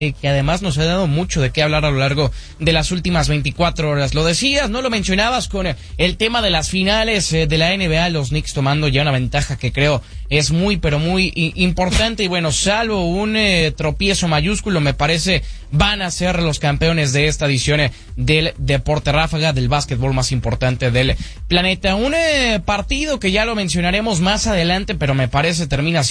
que además nos ha dado mucho de qué hablar a lo largo de las últimas 24 horas. Lo decías, no lo mencionabas con el tema de las finales de la NBA, los Knicks tomando ya una ventaja que creo es muy, pero muy importante. Y bueno, salvo un tropiezo mayúsculo, me parece, van a ser los campeones de esta edición del Deporte Ráfaga, del básquetbol más importante del planeta. Un partido que ya lo mencionaremos más adelante, pero me parece termina siendo